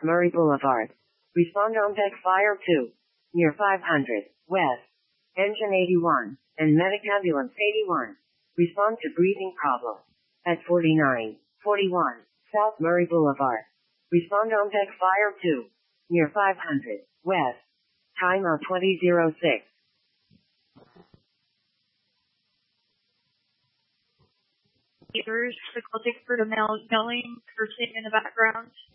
Murray Boulevard. Respond on deck fire 2. Near 500, west. Engine 81, and medic ambulance 81. Respond to breathing problem. At 49, 41, South Murray Boulevard. Respond on deck fire 2. Near 500, west. Time of 20:06. Neighbors, the call for the male yelling, cursing in the background.